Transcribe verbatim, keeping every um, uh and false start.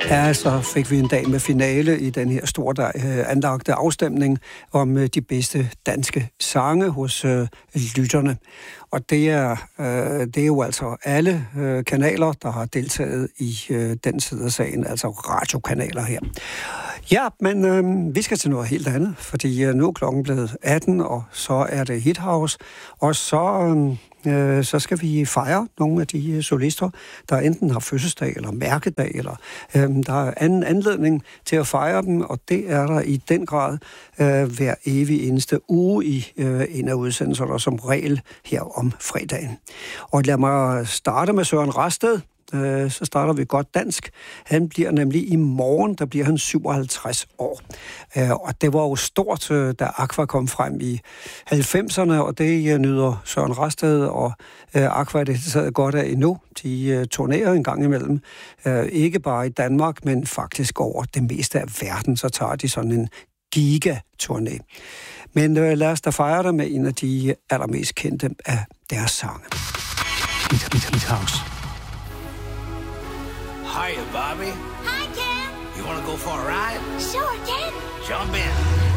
Ja, så fik vi en dag med finale i den her store dag, øh, anlagte afstemning om øh, de bedste danske sange hos øh, lytterne. Og det er, øh, det er jo altså alle øh, kanaler, der har deltaget i øh, den side af sagen, altså radiokanaler her. Ja, men øh, vi skal til noget helt andet, fordi øh, nu er klokken blevet atten, og så er det Hit House, og så... Øh, så skal vi fejre nogle af de solister, der enten har fødselsdag eller mærkedag, eller øh, der er anden anledning til at fejre dem, og det er der i den grad øh, hver evig eneste uge i øh, en af udsendelserne, som regel her om fredagen. Og lad mig starte med Søren Rasted. Så starter vi godt dansk. Han bliver nemlig i morgen, der bliver han syvoghalvtreds år. Og det var jo stort, da Aqua kom frem i halvfemserne, og det nyder Søren Rasted og Aqua det sad godt af endnu. De turnerer en gang imellem. Ikke bare i Danmark, men faktisk over det meste af verden, så tager de sådan en gigaturné. Men lad os da fejre det med en af de allermest kendte af deres sange. Hit, hit, hit House. Hiya, Bobby. Hi, Ken. You want to go for a ride? Sure, Ken. Jump in.